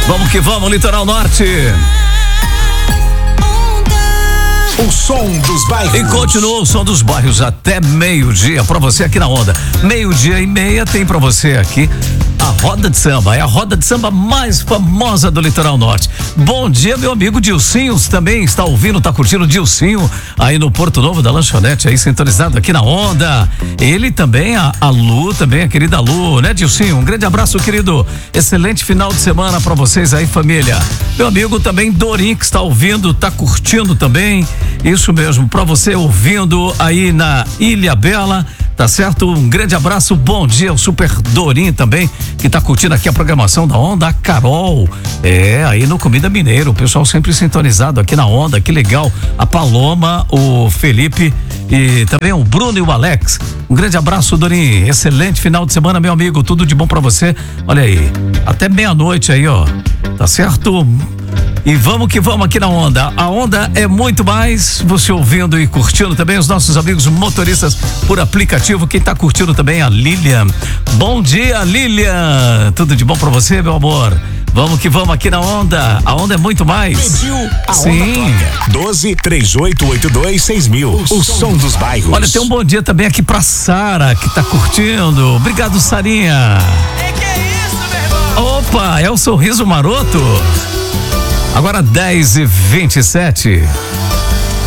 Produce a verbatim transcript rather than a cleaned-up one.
Vamos que vamos, Litoral Norte. O som dos bairros. E continua o som dos bairros até meio-dia pra você aqui na Onda. Meio-dia e meia tem pra você aqui a Roda de Samba. É a roda de samba mais famosa do Litoral Norte. Bom dia, meu amigo Dilcinho, também está ouvindo, tá curtindo o Dilcinho aí no Porto Novo da Lanchonete, aí sintonizado aqui na Onda. Ele também, a, a Lu, também a querida Lu, né, Dilcinho? Um grande abraço, querido. Excelente final de semana pra vocês aí, família. Meu amigo também Dorim, que está ouvindo, tá curtindo também. Isso mesmo, pra você ouvindo aí na Ilha Bela, tá certo? Um grande abraço, bom dia, o Super Dorim também, que tá curtindo aqui a programação da Onda, a Carol, é, aí no Comida Mineiro, o pessoal sempre sintonizado aqui na Onda, que legal, a Paloma, o Felipe e também o Bruno e o Alex. Um grande abraço, Dorim, excelente final de semana, meu amigo, tudo de bom pra você, olha aí, até meia-noite aí, ó, tá certo? E vamos que vamos aqui na Onda. A Onda é muito mais, você ouvindo e curtindo também os nossos amigos motoristas por aplicativo. Quem tá curtindo também é a Lilian. Bom dia, Lilian. Tudo de bom pra você, meu amor? Vamos que vamos aqui na Onda. A Onda é muito mais. Pediu a Sim. Onda doze, três oito oito dois, seis mil. O, o som dos bairros. Olha, tem um bom dia também aqui pra Sara, que tá curtindo. Obrigado, Sarinha. É que é isso, meu irmão? Opa, é o Sorriso Maroto. Agora dez e vinte e sete.